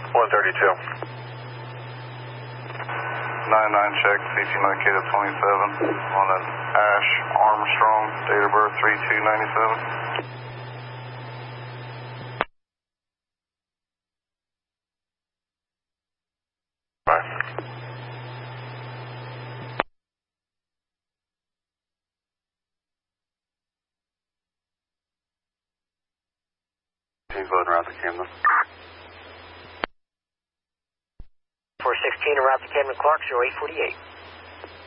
132. 99 check, CT located 27 on an Ash Armstrong, date of birth 3297. He's loading around the Camden. 416 around the Camden Clark, 0848.